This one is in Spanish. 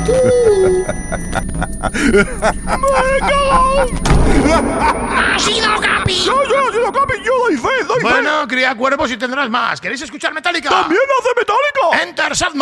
¡Ha sido Capi! ¡No, yo ha sido Capi! ¡Yo doy fe! Bueno, cría cuervos y tendrás más. ¿Queréis escuchar Metallica? ¡También hace Metallica! Enter Sandman.